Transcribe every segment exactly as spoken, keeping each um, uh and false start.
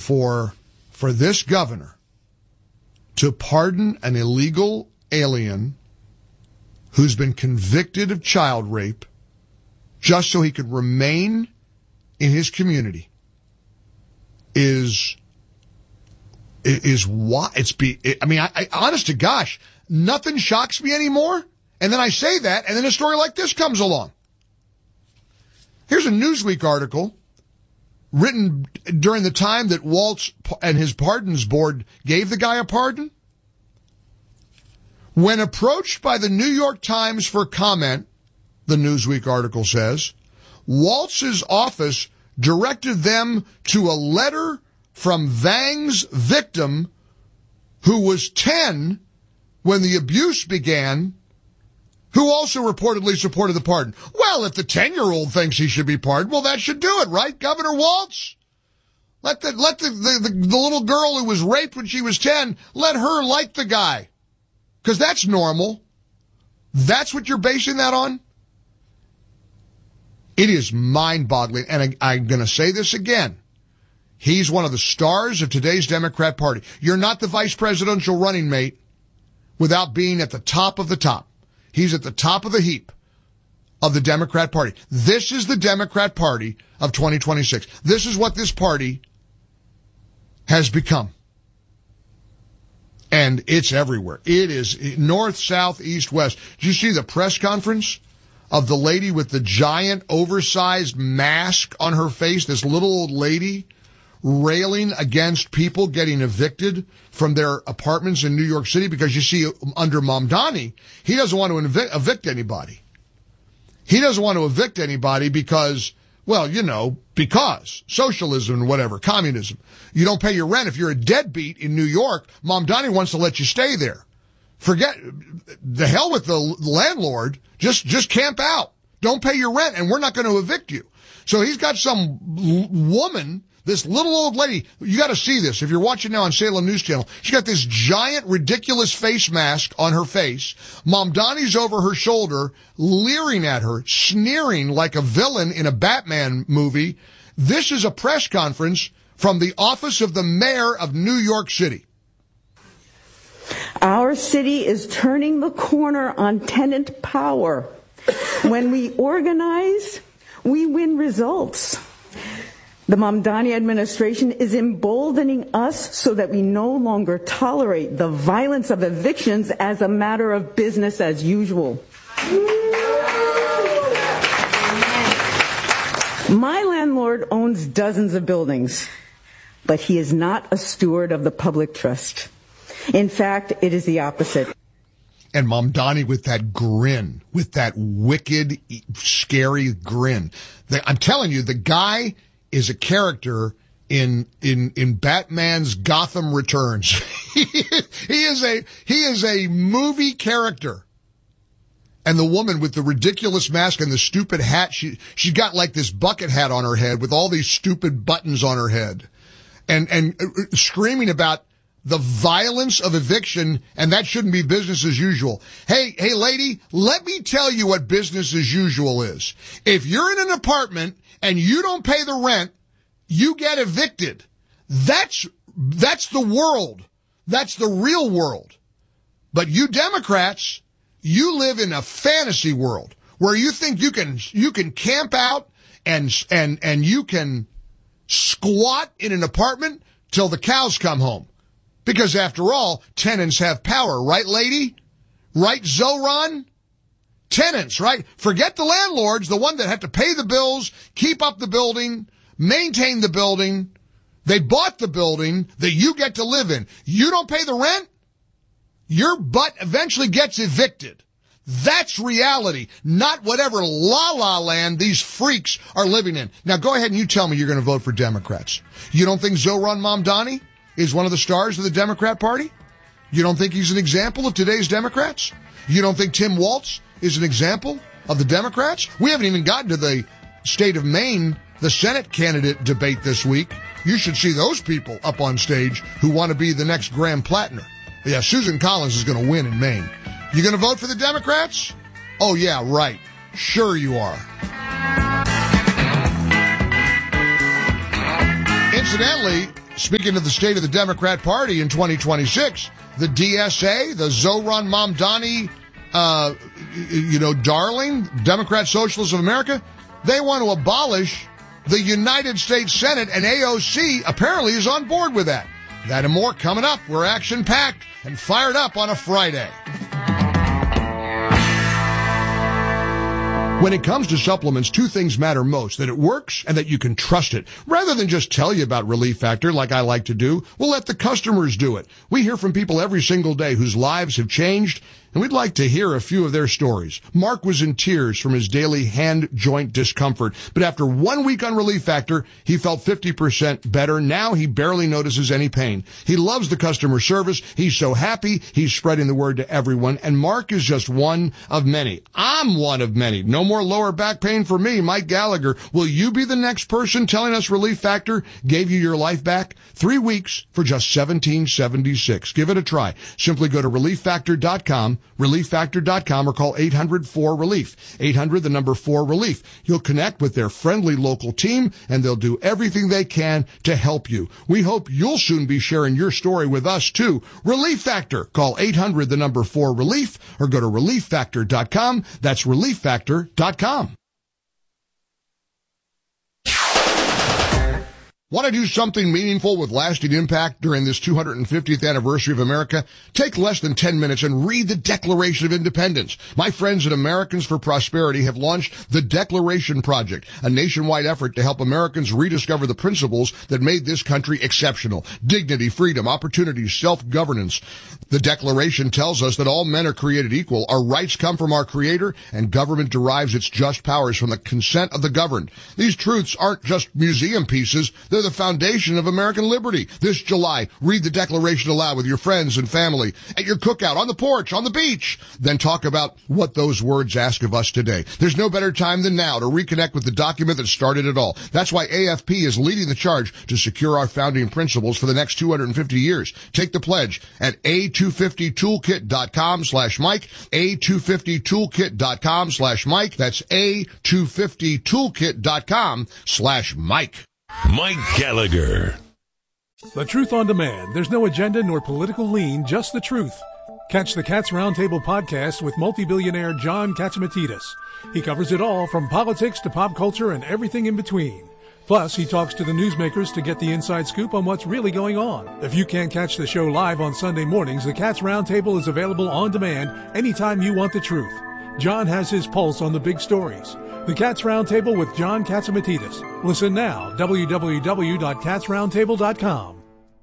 for for this governor to pardon an illegal alien who's been convicted of child rape just so he could remain in his community is is why it's be. I mean, I, I honest to gosh, nothing shocks me anymore. And then I say that, and then a story like this comes along. Here's a Newsweek article written during the time that Waltz and his pardons board gave the guy a pardon. When approached by the New York Times for comment, the Newsweek article says, Waltz's office directed them to a letter from Vang's victim, who was ten when the abuse began, who also reportedly supported the pardon. Well, if the ten-year-old thinks he should be pardoned, well, that should do it, right, Governor Waltz? Let the let the, the, the, the little girl who was raped when she was ten, let her like the guy. Because that's normal. That's what you're basing that on? It is mind-boggling. And I, I'm going to say this again. He's one of the stars of today's Democrat Party. You're not the vice presidential running mate without being at the top of the top. He's at the top of the heap of the Democrat Party. This is the Democrat Party of twenty twenty-six. This is what this party has become. And it's everywhere. It is north, south, east, west. Did you see the press conference of the lady with the giant oversized mask on her face, this little old lady railing against people getting evicted from their apartments in New York City? Because you see, under Mamdani, he doesn't want to evict, evict anybody. He doesn't want to evict anybody because, well, you know, because socialism and whatever, communism. You don't pay your rent. If you're a deadbeat in New York, Mamdani wants to let you stay there. Forget, the hell with the landlord. Just, just camp out. Don't pay your rent, and we're not going to evict you. So he's got some woman, this little old lady. You got to see this. If you're watching now on Salem News Channel, she got this giant, ridiculous face mask on her face. Mamdani's over her shoulder, leering at her, sneering like a villain in a Batman movie. This is a press conference from the office of the mayor of New York City. Our city is turning the corner on tenant power. When we organize, we win results. The Mamdani administration is emboldening us so that we no longer tolerate the violence of evictions as a matter of business as usual. My landlord owns dozens of buildings, but he is not a steward of the public trust. In fact, it is the opposite. And Mamdani with that grin, with that wicked, scary grin. I'm telling you, the guy is a character in in in Batman's Gotham Returns. he is a he is a movie character. And the woman with the ridiculous mask and the stupid hat, she she got like this bucket hat on her head with all these stupid buttons on her head, and and uh, screaming about the violence of eviction, and that shouldn't be business as usual. Hey, hey, lady, let me tell you what business as usual is. If you're in an apartment and you don't pay the rent, you get evicted. That's, that's the world. That's the real world. But you Democrats, you live in a fantasy world where you think you can, you can camp out and, and, and you can squat in an apartment till the cows come home. Because after all, tenants have power, right, lady? Right, Zoran? Tenants, right? Forget the landlords, the one that have to pay the bills, keep up the building, maintain the building. They bought the building that you get to live in. You don't pay the rent, your butt eventually gets evicted. That's reality, not whatever la-la land these freaks are living in. Now go ahead and you tell me you're going to vote for Democrats. You don't think Zoran Mamdani is one of the stars of the Democrat Party? You don't think he's an example of today's Democrats? You don't think Tim Waltz is an example of the Democrats? We haven't even gotten to the state of Maine, the Senate candidate debate this week. You should see those people up on stage who want to be the next Graham Plattner. Yeah, Susan Collins is going to win in Maine. You going to vote for the Democrats? Oh, yeah, right. Sure you are. Incidentally, speaking of the state of the Democrat Party in twenty twenty-six, the D S A, the Zohran Mamdani, uh, you know, darling, Democrat Socialists of America, they want to abolish the United States Senate, and A O C apparently is on board with that. That and more coming up. We're action-packed and fired up on a Friday. When it comes to supplements, two things matter most, that it works and that you can trust it. Rather than just tell you about Relief Factor like I like to do, we'll let the customers do it. We hear from people every single day whose lives have changed, and we'd like to hear a few of their stories. Mark was in tears from his daily hand joint discomfort, but after one week on Relief Factor, he felt fifty percent better. Now he barely notices any pain. He loves the customer service. He's so happy. He's spreading the word to everyone, and Mark is just one of many. I'm one of many. No more lower back pain for me, Mike Gallagher. Will you be the next person telling us Relief Factor gave you your life back? Three weeks for just seventeen seventy-six. Give it a try. Simply go to relief factor dot com. relief factor dot com or call eight hundred four relief. eight hundred, the number four relief. You'll connect with their friendly local team and they'll do everything they can to help you. We hope you'll soon be sharing your story with us too. Relief Factor. Call eight hundred, the number four relief or go to relief factor dot com. That's relief factor dot com. Want to do something meaningful with lasting impact during this two hundred fiftieth anniversary of America? Take less than ten minutes and read the Declaration of Independence. My friends at Americans for Prosperity have launched the Declaration Project, a nationwide effort to help Americans rediscover the principles that made this country exceptional. Dignity, freedom, opportunity, self-governance. The Declaration tells us that all men are created equal, our rights come from our Creator, and government derives its just powers from the consent of the governed. These truths aren't just museum pieces, they're the foundation of American liberty. This July, read the Declaration aloud with your friends and family, at your cookout, on the porch, on the beach. Then talk about what those words ask of us today. There's no better time than now to reconnect with the document that started it all. That's why A F P is leading the charge to secure our founding principles for the next two hundred fifty years. Take the pledge at A two fifty toolkit dot com slash Mike, A two fifty toolkit dot com slash Mike. That's A two fifty toolkit dot com slash Mike. Mike Gallagher. The Truth on Demand. There's no agenda nor political lean, just the truth. Catch the Cats Roundtable podcast with multi-billionaire John Catsimatidis. He covers it all from politics to pop culture and everything in between. Plus, he talks to the newsmakers to get the inside scoop on what's really going on. If you can't catch the show live on Sunday mornings, the Cats Roundtable is available on demand anytime you want the truth. John has his pulse on the big stories. The Cats Roundtable with John Catsimatidis. Listen now, w w w dot cats roundtable dot com.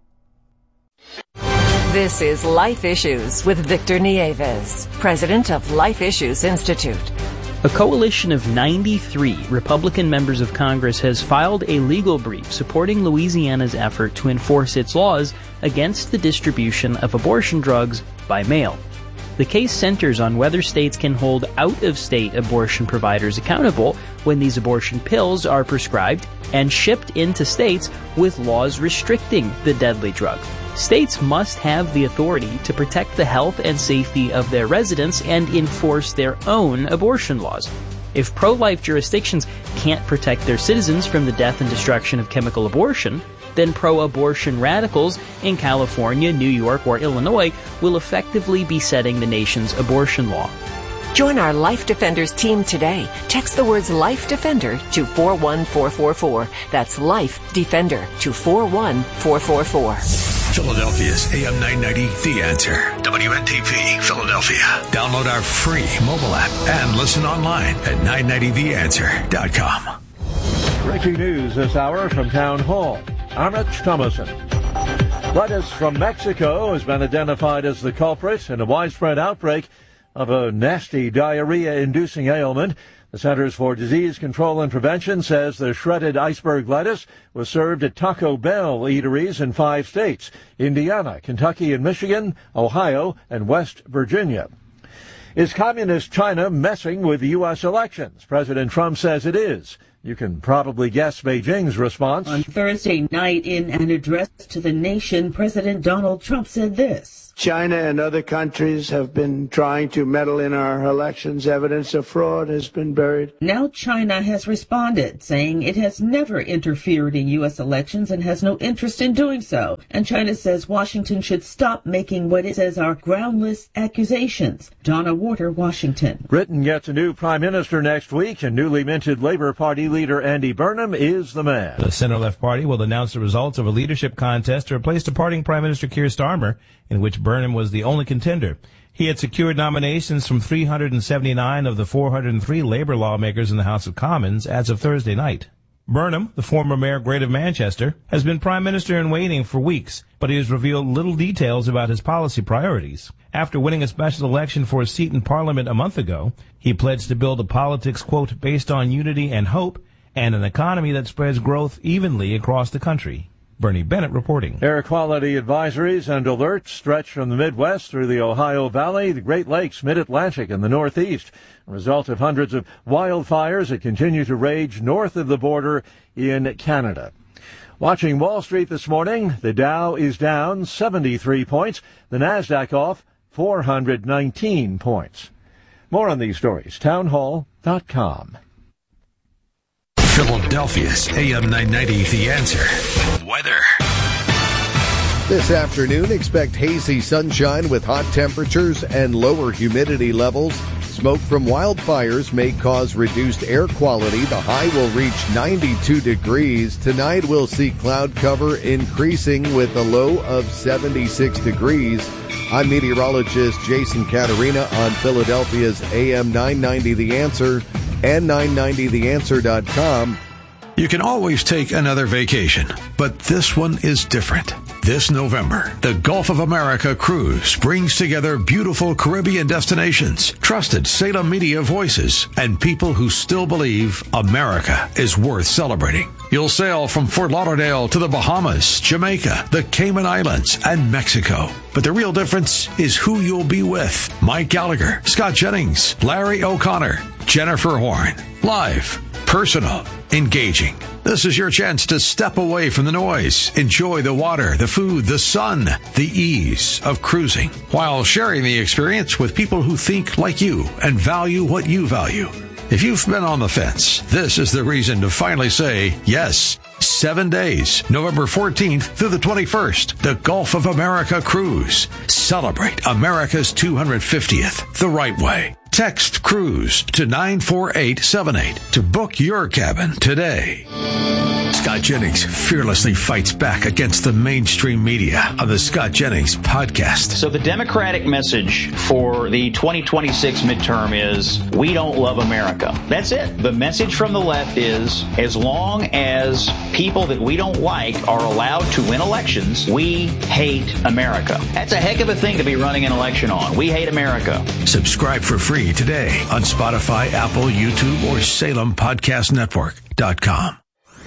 This is Life Issues with Victor Nieves, president of Life Issues Institute. A coalition of ninety-three Republican members of Congress has filed a legal brief supporting Louisiana's effort to enforce its laws against the distribution of abortion drugs by mail. The case centers on whether states can hold out-of-state abortion providers accountable when these abortion pills are prescribed and shipped into states with laws restricting the deadly drug. States must have the authority to protect the health and safety of their residents and enforce their own abortion laws. If pro-life jurisdictions can't protect their citizens from the death and destruction of chemical abortion, then pro-abortion radicals in California, New York, or Illinois will effectively be setting the nation's abortion law. Join our Life Defenders team today. Text the words Life Defender to four one four four four. That's Life Defender to four one four four four. Philadelphia's A M nine ninety, The Answer. W N T P, Philadelphia. Download our free mobile app and listen online at nine ninety the answer dot com. Breaking news this hour from Town Hall. Amit Thomason. Lettuce from Mexico has been identified as the culprit in a widespread outbreak of a nasty diarrhea-inducing ailment. The Centers for Disease Control and Prevention says the shredded iceberg lettuce was served at Taco Bell eateries in five states: Indiana, Kentucky and Michigan, Ohio, and West Virginia. Is communist China messing with the U S elections? President Trump says it is. You can probably guess Beijing's response. On Thursday night, in an address to the nation, President Donald Trump said this. China and other countries have been trying to meddle in our elections. Evidence of fraud has been buried. Now China has responded, saying it has never interfered in U S elections and has no interest in doing so. And China says Washington should stop making what it says are groundless accusations. Donna Warder, Washington. Britain gets a new prime minister next week, and newly minted Labour Party leader Andy Burnham is the man. The centre-left party will announce the results of a leadership contest to replace departing Prime Minister Keir Starmer, in which Burnham was the only contender. He had secured nominations from three hundred seventy-nine of the four hundred three Labour lawmakers in the House of Commons as of Thursday night. Burnham, the former mayor of Greater Manchester, has been Prime Minister in waiting for weeks, but he has revealed little details about his policy priorities. After winning a special election for a seat in Parliament a month ago, he pledged to build a politics, quote, based on unity and hope, and an economy that spreads growth evenly across the country. Bernie Bennett reporting. Air quality advisories and alerts stretch from the Midwest through the Ohio Valley, the Great Lakes, Mid-Atlantic, and the Northeast. A result of hundreds of wildfires that continue to rage north of the border in Canada. Watching Wall Street this morning, the Dow is down seventy-three points, the NASDAQ off four hundred nineteen points. More on these stories, townhall dot com. Philadelphia's A M nine ninety, The Answer. Weather. This afternoon, expect hazy sunshine with hot temperatures and lower humidity levels. Smoke from wildfires may cause reduced air quality. The high will reach ninety-two degrees. Tonight, we'll see cloud cover increasing with a low of seventy-six degrees. I'm meteorologist Jason Caterina on Philadelphia's A M nine ninety The Answer and nine ninety the answer dot com. You can always take another vacation, but this one is different. This November, the Gulf of America Cruise brings together beautiful Caribbean destinations, trusted Salem media voices, and people who still believe America is worth celebrating. You'll sail from Fort Lauderdale to the Bahamas, Jamaica, the Cayman Islands, and Mexico. But the real difference is who you'll be with. Mike Gallagher, Scott Jennings, Larry O'Connor, Jennifer Horn. Live, personal, engaging. This is your chance to step away from the noise, enjoy the water, the food, the sun, the ease of cruising, while sharing the experience with people who think like you and value what you value. If you've been on the fence, this is the reason to finally say yes. Seven days, November fourteenth through the twenty-first, the Gulf of America Cruise. Celebrate America's two hundred fiftieth the right way. Text CRUISE to nine four eight seven eight to book your cabin today. Scott Jennings fearlessly fights back against the mainstream media on the Scott Jennings podcast. So the Democratic message for the twenty twenty-six midterm is, we don't love America. That's it. The message from the left is, as long as people that we don't like are allowed to win elections, we hate America. That's a heck of a thing to be running an election on. We hate America. Subscribe for free today on Spotify, Apple, YouTube, or Salem Podcast Network dot com.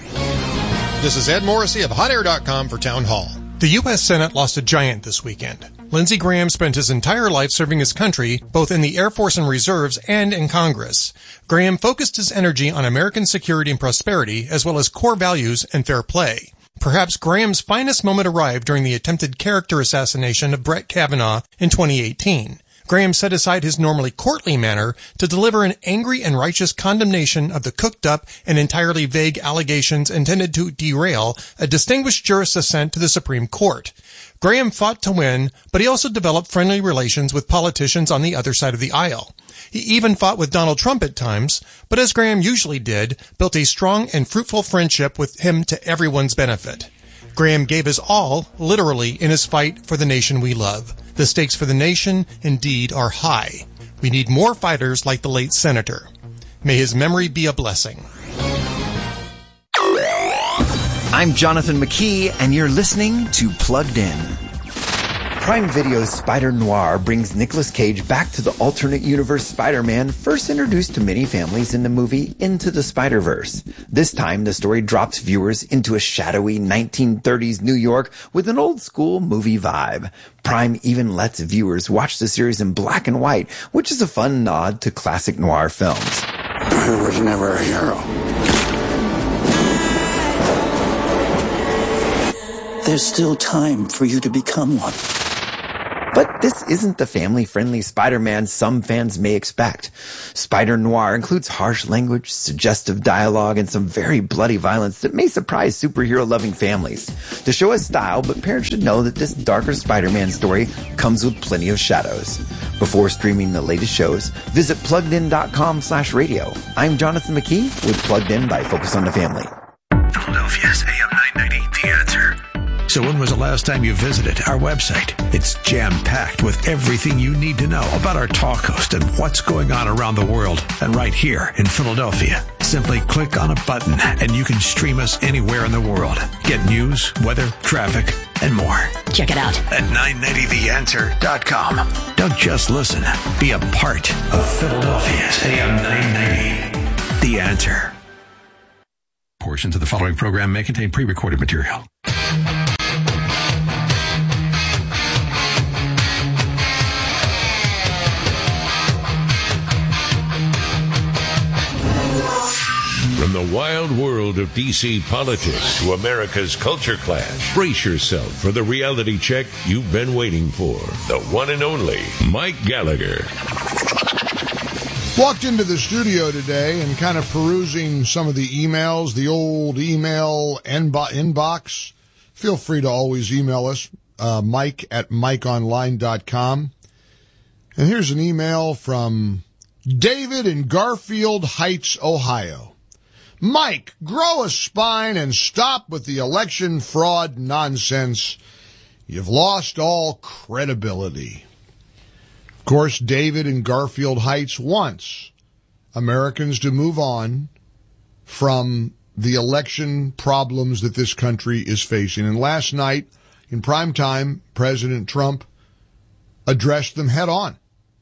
This is Ed Morrissey of hot air dot com for Town Hall. The U S Senate lost a giant this weekend. Lindsey Graham spent his entire life serving his country, both in the Air Force and Reserves and in Congress. Graham focused his energy on American security and prosperity, as well as core values and fair play. Perhaps Graham's finest moment arrived during the attempted character assassination of Brett Kavanaugh in twenty eighteen. Graham set aside his normally courtly manner to deliver an angry and righteous condemnation of the cooked-up and entirely vague allegations intended to derail a distinguished jurist's ascent to the Supreme Court. Graham fought to win, but he also developed friendly relations with politicians on the other side of the aisle. He even fought with Donald Trump at times, but as Graham usually did, built a strong and fruitful friendship with him to everyone's benefit. Graham gave his all, literally, in his fight for the nation we love. The stakes for the nation, indeed, are high. We need more fighters like the late senator. May his memory be a blessing. I'm Jonathan McKee, and you're listening to Plugged In. Prime Video's Spider Noir brings Nicolas Cage back to the alternate universe Spider-Man first introduced to many families in the movie Into the Spider-Verse. This time, the story drops viewers into a shadowy nineteen thirties New York with an old-school movie vibe. Prime even lets viewers watch the series in black and white, which is a fun nod to classic noir films. I was never a hero. There's still time for you to become one. But this isn't the family-friendly Spider-Man some fans may expect. Spider-Noir includes harsh language, suggestive dialogue, and some very bloody violence that may surprise superhero-loving families. The show has style, but parents should know that this darker Spider-Man story comes with plenty of shadows. Before streaming the latest shows, visit pluggedin.com slash radio. I'm Jonathan McKee with Plugged In by Focus on the Family. Philadelphia's A M nine ninety, The Answer. So when was the last time you visited our website? It's jam-packed with everything you need to know about our talk host and what's going on around the world and right here in Philadelphia. Simply click on a button and you can stream us anywhere in the world. Get news, weather, traffic, and more. Check it out at nine ninety the answer dot com. Don't just listen. Be a part of Philadelphia's A M nine ninety. The Answer. Portions of the following program may contain pre-recorded material. From the wild world of D C politics to America's culture clash, brace yourself for the reality check you've been waiting for. The one and only Mike Gallagher. Walked into the studio today and kind of perusing some of the emails, the old email inbox. Feel free to always email us, uh, Mike at mike online dot com. And here's an email from David in Garfield Heights, Ohio. Mike, grow a spine and stop with the election fraud nonsense. You've lost all credibility. Of course, David in Garfield Heights wants Americans to move on from the election problems that this country is facing. And last night, in prime time, President Trump addressed them head on.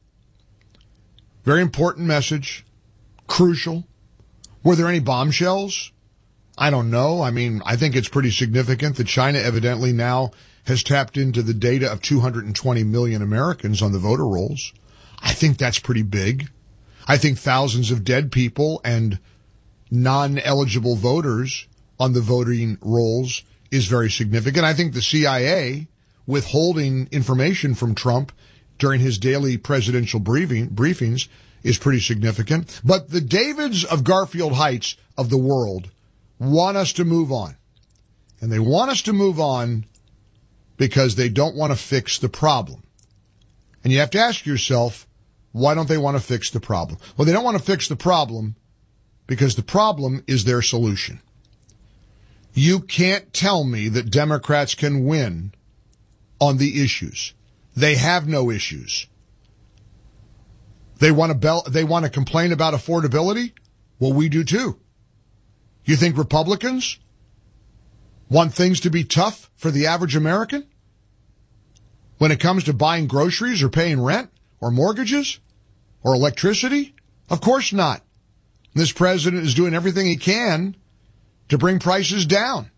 Very important message, crucial. Were there any bombshells? I don't know. I mean, I think it's pretty significant that China evidently now has tapped into the data of two hundred twenty million Americans on the voter rolls. I think that's pretty big. I think thousands of dead people and non-eligible voters on the voting rolls is very significant. I think the C I A withholding information from Trump during his daily presidential briefing, briefings is pretty significant. But the Davids of Garfield Heights of the world want us to move on. And they want us to move on because they don't want to fix the problem. And you have to ask yourself, why don't they want to fix the problem? Well, they don't want to fix the problem because the problem is their solution. You can't tell me that Democrats can win on the issues. They have no issues. They want to bel- they want to complain about affordability? Well, we do too. You think Republicans want things to be tough for the average American when it comes to buying groceries or paying rent or mortgages or electricity? Of course not. This president is doing everything he can to bring prices down.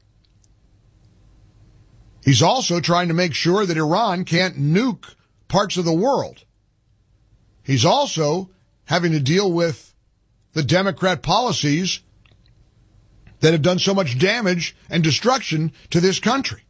He's also trying to make sure that Iran can't nuke parts of the world. He's also having to deal with the Democrat policies that have done so much damage and destruction to this country.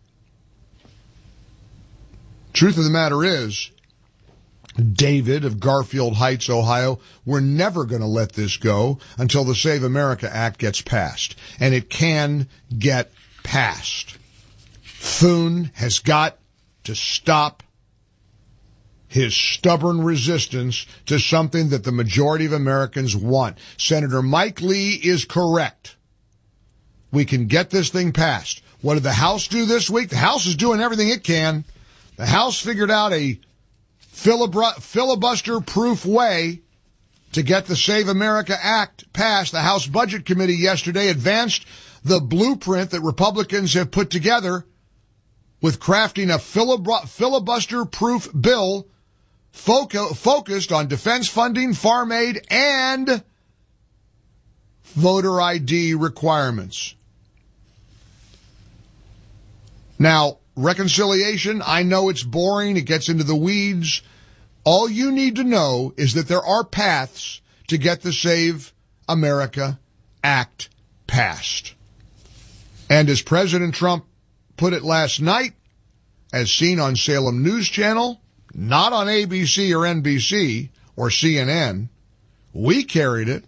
Truth of the matter is, David of Garfield Heights, Ohio, we're never going to let this go until the Save America Act gets passed. And it can get passed. Thune has got to stop his stubborn resistance to something that the majority of Americans want. Senator Mike Lee is correct. We can get this thing passed. What did the House do this week? The House is doing everything it can. The House figured out a filibuster-proof way to get the Save America Act passed. The House Budget Committee yesterday advanced the blueprint that Republicans have put together with crafting a filibuster-proof bill focused on defense funding, farm aid, and voter I D requirements. Now, reconciliation, I know it's boring. It gets into the weeds. All you need to know is that there are paths to get the Save America Act passed. And as President Trump put it last night, as seen on Salem News Channel, not on A B C or N B C or C N N. We carried it.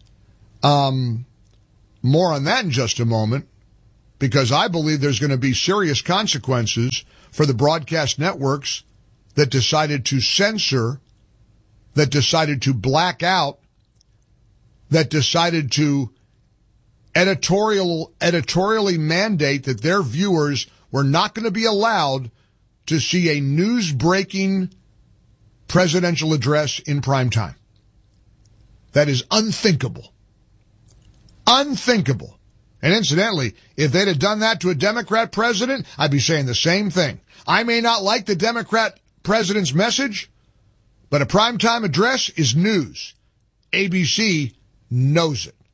Um, more on that in just a moment, because I believe there's going to be serious consequences for the broadcast networks that decided to censor, that decided to black out, that decided to editorial editorially mandate that their viewers were not going to be allowed to see a news-breaking presidential address in prime time. That is unthinkable. Unthinkable. And incidentally, if they'd have done that to a Democrat president, I'd be saying the same thing. I may not like the Democrat president's message, but a primetime address is news. A B C knows it.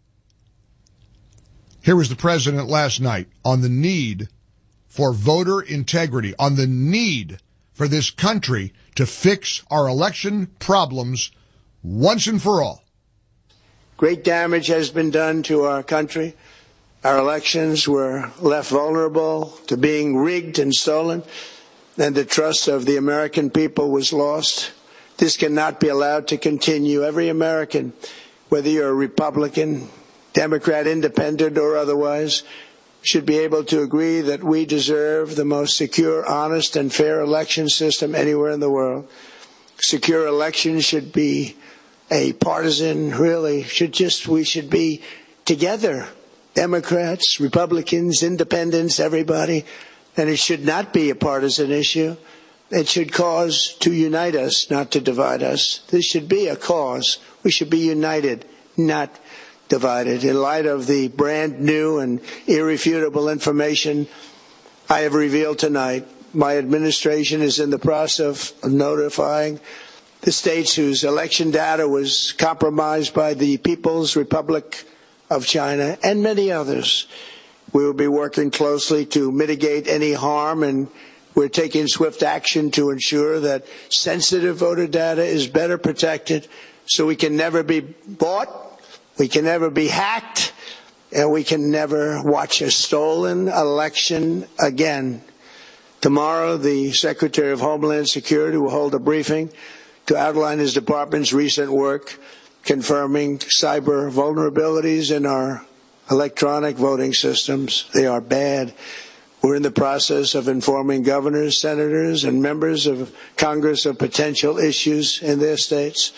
Here was the president last night on the need for voter integrity, on the need for this country to fix our election problems once and for all. Great damage has been done to our country. Our elections were left vulnerable to being rigged and stolen, and the trust of the American people was lost. This cannot be allowed to continue. Every American, whether you're a Republican, Democrat, Independent, or otherwise, should be able to agree that we deserve the most secure, honest, and fair election system anywhere in the world. Secure elections should be a partisan, really, should just, we should be together. Democrats, Republicans, Independents, everybody. And it should not be a partisan issue. It should cause to unite us, not to divide us. This should be a cause. We should be united, not divided. In light of the brand new and irrefutable information I have revealed tonight, my administration is in the process of notifying the states whose election data was compromised by the People's Republic of China and many others. We will be working closely to mitigate any harm, and we're taking swift action to ensure that sensitive voter data is better protected so we can never be bought, we can never be hacked, and we can never watch a stolen election again. Tomorrow, the Secretary of Homeland Security will hold a briefing to outline his department's recent work confirming cyber vulnerabilities in our electronic voting systems. They are bad. We're in the process of informing governors, senators, and members of Congress of potential issues in their states.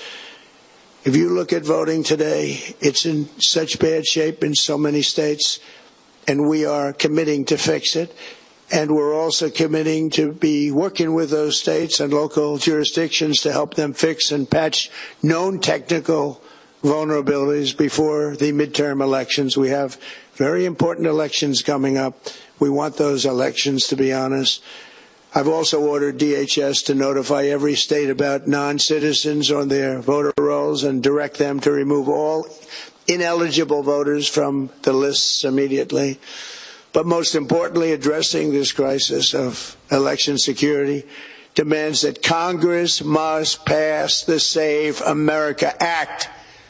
If you look at voting today, it's in such bad shape in so many states, and we are committing to fix it. And we're also committing to be working with those states and local jurisdictions to help them fix and patch known technical vulnerabilities before the midterm elections. We have very important elections coming up. We want those elections to be honest. I've also ordered D H S to notify every state about non-citizens on their voter rolls and direct them to remove all ineligible voters from the lists immediately. But most importantly, addressing this crisis of election security demands that Congress must pass the Save America Act.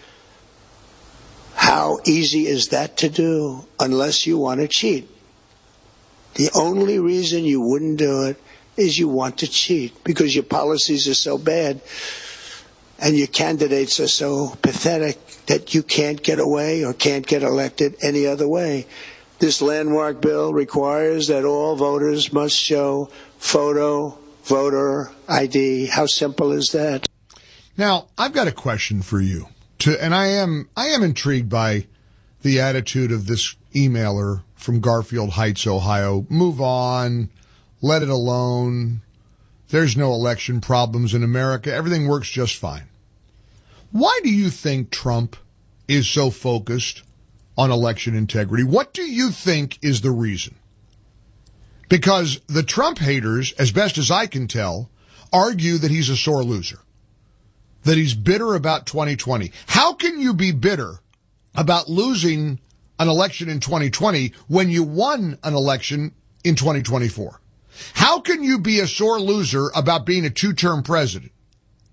How easy is that to do unless you want to cheat? The only reason you wouldn't do it is you want to cheat because your policies are so bad and your candidates are so pathetic that you can't get away or can't get elected any other way. This landmark bill requires that all voters must show photo voter I D. How simple is that? Now, I've got a question for you. To, and I am I am intrigued by the attitude of this emailer from Garfield Heights, Ohio. Move on. Let it alone. There's no election problems in America. Everything works just fine. Why do you think Trump is so focused on election integrity? What do you think is the reason? Because the Trump haters, as best as I can tell, argue that he's a sore loser, that he's bitter about twenty twenty. How can you be bitter about losing an election in twenty twenty when you won an election in twenty twenty-four? How can you be a sore loser about being a two-term president?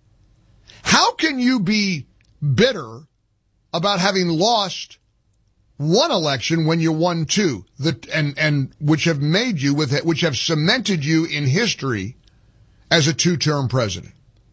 How can you be bitter about having lost one election when you won two, the, and, and which have made you with it, which have cemented you in history as a two-term president.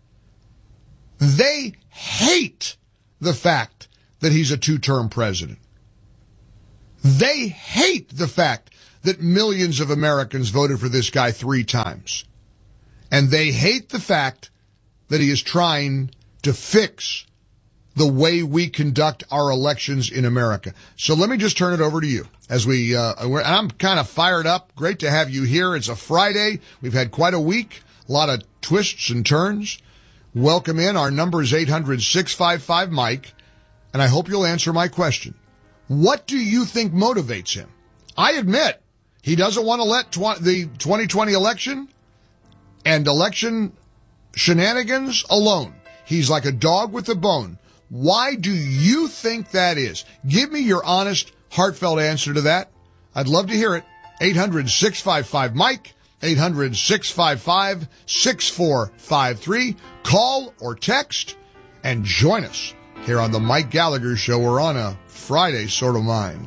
They hate the fact that he's a two-term president. They hate the fact that millions of Americans voted for this guy three times. And they hate the fact that he is trying to fix the way we conduct our elections in America. So let me just turn it over to you as we, uh, I'm kind of fired up. Great to have you here. It's a Friday. We've had quite a week, a lot of twists and turns. Welcome in. Our number is eight hundred, six five five, Mike, and I hope you'll answer my question. What do you think motivates him? I admit he doesn't want to let tw- the twenty twenty election and election shenanigans alone. He's like a dog with a bone. Why do you think that is? Give me your honest, heartfelt answer to that. I'd love to hear it. eight hundred, six five five, Mike. eight hundred, six five five, six four five three. Call or text and join us here on the Mike Gallagher Show. We're on a Friday sort of mind.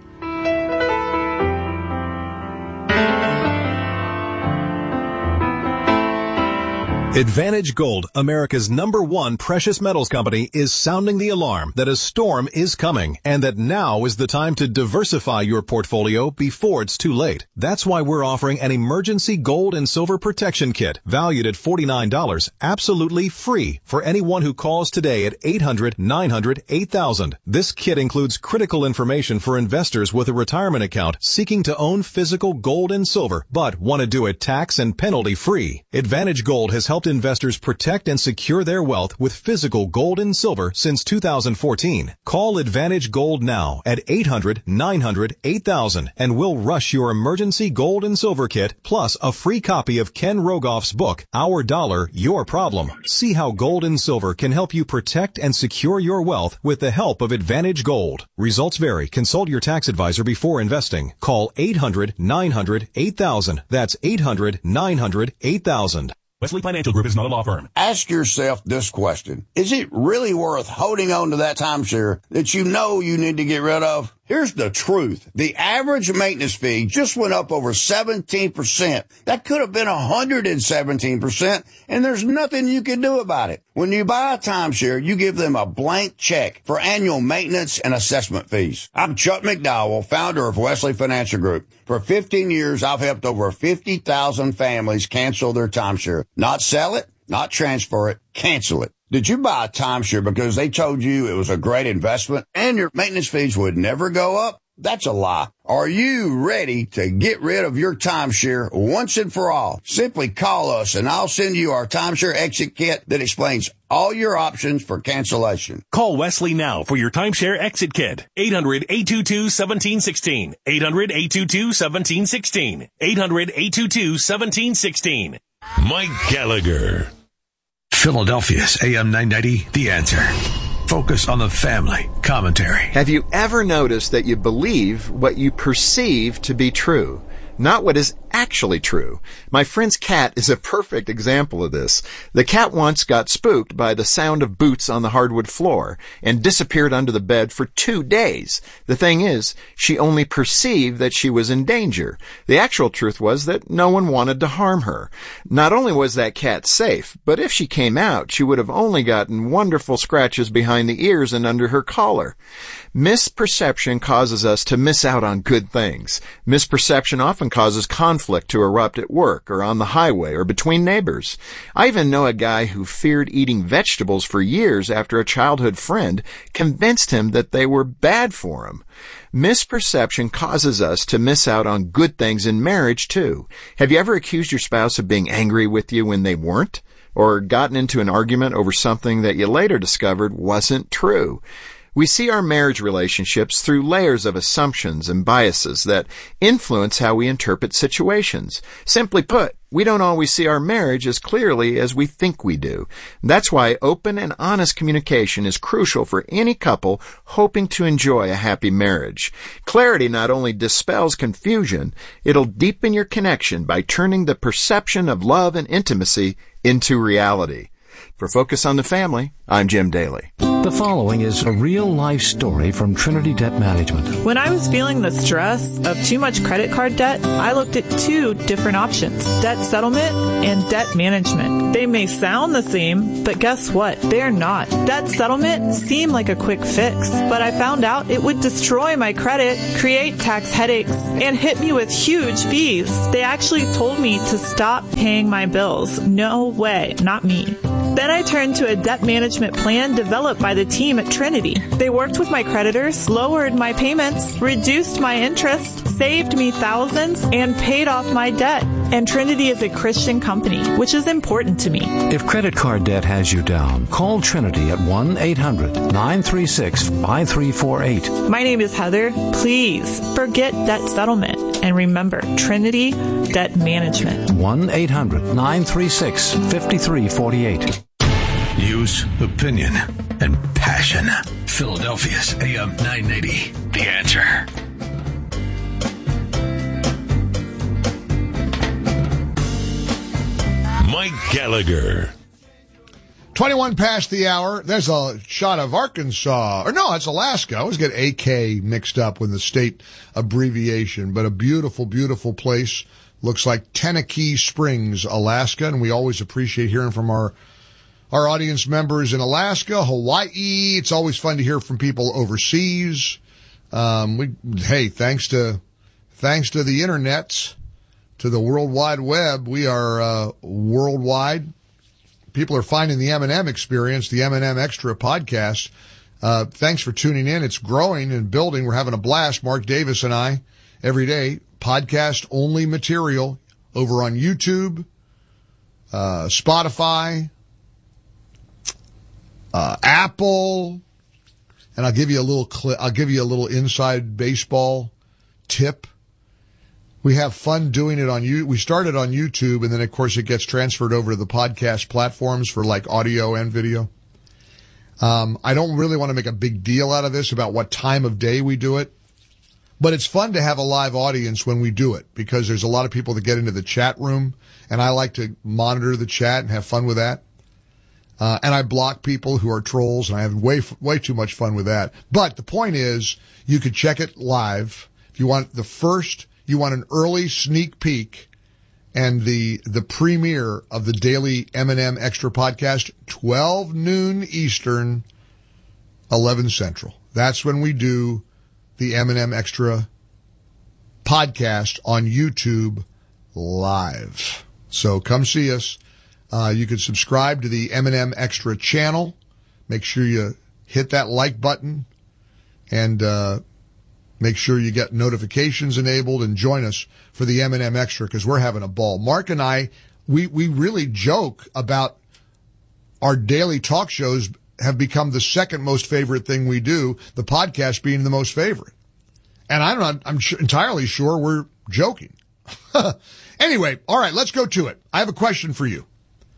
Advantage Gold, America's number one precious metals company, is sounding the alarm that a storm is coming and that now is the time to diversify your portfolio before it's too late. That's why we're offering an emergency gold and silver protection kit valued at forty-nine dollars, absolutely free for anyone who calls today at eight hundred, nine hundred, eight thousand. This kit includes critical information for investors with a retirement account seeking to own physical gold and silver but want to do it tax and penalty free. Advantage Gold has helped investors protect and secure their wealth with physical gold and silver since two thousand fourteen. Call Advantage Gold now at eight hundred, nine hundred, eight thousand and we'll rush your emergency gold and silver kit plus a free copy of Ken Rogoff's book, Our Dollar, Your Problem. See how gold and silver can help you protect and secure your wealth with the help of Advantage Gold. Results vary. Consult your tax advisor before investing. Call eight hundred, nine hundred, eight thousand. That's eight hundred, nine hundred, eight thousand. Wesley Financial Group is not a law firm. Ask yourself this question. Is it really worth holding on to that timeshare that you know you need to get rid of? Here's the truth. The average maintenance fee just went up over seventeen percent. That could have been one hundred seventeen percent, and there's nothing you can do about it. When you buy a timeshare, you give them a blank check for annual maintenance and assessment fees. I'm Chuck McDowell, founder of Wesley Financial Group. For fifteen years, I've helped over fifty thousand families cancel their timeshare. Not sell it, not transfer it, cancel it. Did you buy a timeshare because they told you it was a great investment and your maintenance fees would never go up? That's a lie. Are you ready to get rid of your timeshare once and for all? Simply call us and I'll send you our timeshare exit kit that explains all your options for cancellation. Call Wesley now for your timeshare exit kit. eight hundred, eight two two, one seven one six. eight hundred, eight two two, one seven one six. eight hundred, eight two two, one seven one six. Mike Gallagher. Philadelphia's A M nine ninety, The Answer. Focus on the family. Commentary. Have you ever noticed that you believe what you perceive to be true, not what is actually true? My friend's cat is a perfect example of this. The cat once got spooked by the sound of boots on the hardwood floor and disappeared under the bed for two days. The thing is, she only perceived that she was in danger. The actual truth was that no one wanted to harm her. Not only was that cat safe, but if she came out, she would have only gotten wonderful scratches behind the ears and under her collar. Misperception causes us to miss out on good things. Misperception often causes conflict to erupt at work or on the highway or between neighbors. I even know a guy who feared eating vegetables for years after a childhood friend convinced him that they were bad for him. Misperception causes us to miss out on good things in marriage, too. Have you ever accused your spouse of being angry with you when they weren't? Or gotten into an argument over something that you later discovered wasn't true? We see our marriage relationships through layers of assumptions and biases that influence how we interpret situations. Simply put, we don't always see our marriage as clearly as we think we do. That's why open and honest communication is crucial for any couple hoping to enjoy a happy marriage. Clarity not only dispels confusion, it'll deepen your connection by turning the perception of love and intimacy into reality. For Focus on the Family, I'm Jim Daly. The following is a real-life story from Trinity Debt Management. When I was feeling the stress of too much credit card debt, I looked at two different options, debt settlement and debt management. They may sound the same, but guess what? They're not. Debt settlement seemed like a quick fix, but I found out it would destroy my credit, create tax headaches, and hit me with huge fees. They actually told me to stop paying my bills. No way, not me. Then I turned to a debt management plan developed by the team at Trinity. They worked with my creditors, lowered my payments, reduced my interest, saved me thousands, and paid off my debt. And Trinity is a Christian company, which is important to me. If credit card debt has you down, call Trinity at one eight hundred nine three six five three four eight. My name is Heather. Please forget debt settlement and remember Trinity Debt Management. one eight hundred nine three six five three four eight. News, opinion, and passion. Philadelphia's A M nine eighty. The Answer. Mike Gallagher. twenty-one past the hour. There's a shot of Arkansas. Or no, it's Alaska. I always get A K mixed up with the state abbreviation. But a beautiful, beautiful place. Looks like Tenakee Springs, Alaska. And we always appreciate hearing from our our audience members in Alaska, Hawaii. It's always fun to hear from people overseas. Um, we, hey, thanks to, thanks to the internet, to the World Wide Web, we are, uh, worldwide. People are finding the M and M experience, the M and M Extra podcast. Uh, thanks for tuning in. It's growing and building. We're having a blast. Mark Davis and I every day, podcast only material over on YouTube, uh, Spotify, Uh, Apple, and I'll give you a little clip, I'll give you a little inside baseball tip. We have fun doing it on you. We started on YouTube, and then of course it gets transferred over to the podcast platforms for like audio and video. Um, I don't really want to make a big deal out of this about what time of day we do it, but it's fun to have a live audience when we do it because there's a lot of people that get into the chat room, and I like to monitor the chat and have fun with that. Uh, and I block people who are trolls, and I have way, way too much fun with that. But the point is, you could check it live. If you want the first, you want an early sneak peek and the, the premiere of the daily M and M Extra podcast, twelve noon Eastern, eleven Central. That's when we do the M and M Extra podcast on YouTube live. So come see us. Uh, you can subscribe to the M and M Extra channel. Make sure you hit that like button and, uh, make sure you get notifications enabled and join us for the M and M Extra because we're having a ball. Mark and I, we, we really joke about our daily talk shows have become the second most favorite thing we do, the podcast being the most favorite. And I'm not, I'm sh- entirely sure we're joking. Anyway, all right, let's go to it. I have a question for you.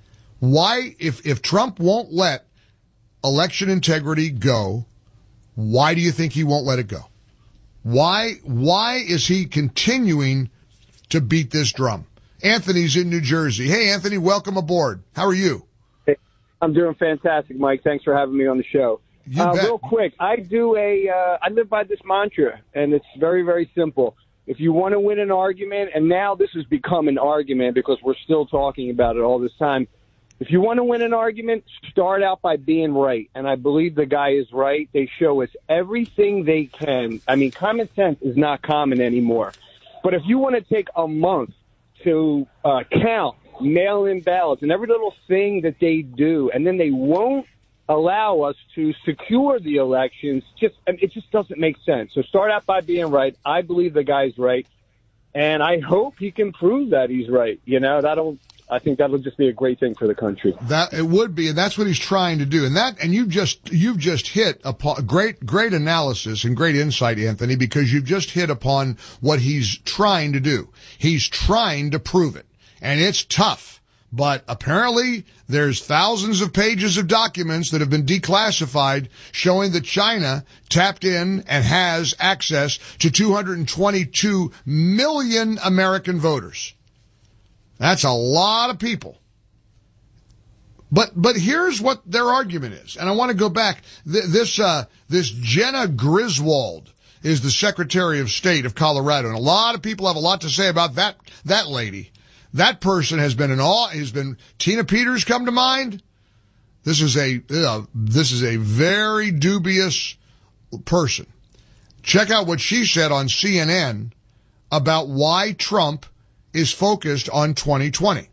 Why, if, if Trump won't let election integrity go, why do you think he won't let it go? Why, why is he continuing to beat this drum? Anthony's in New Jersey. Hey, Anthony, welcome aboard. How are you? Hey, I'm doing fantastic, Mike. Thanks for having me on the show. You uh, bet. Real quick, I do a, uh, I live by this mantra, and it's very, very simple. If you want to win an argument, and now this has become an argument because we're still talking about it all this time, if you want to win an argument, start out by being right. And I believe the guy is right. They show us everything they can. I mean, common sense is not common anymore. But if you want to take a month to uh, count mail-in ballots and every little thing that they do, and then they won't allow us to secure the elections, just I mean, it just doesn't make sense. So start out by being right. I believe the guy's right. And I hope he can prove that he's right. You know, that'll... I think that would just be a great thing for the country. That it would be, and that's what he's trying to do. And that, and you've just you've just hit upon great great analysis and great insight, Anthony, because you've just hit upon what he's trying to do. He's trying to prove it, and it's tough. But apparently, there's thousands of pages of documents that have been declassified showing that China tapped in and has access to two hundred twenty-two million American voters. That's a lot of people But but here's what their argument is, and I want to go back. Th- this uh, this Jenna Griswold is the Secretary of State of Colorado, and a lot of people have a lot to say about that that lady. That person has been in all. Has been Tina Peters come to mind. This is a uh, this is a very dubious person. Check out what she said on C N N about why Trump is focused on twenty twenty.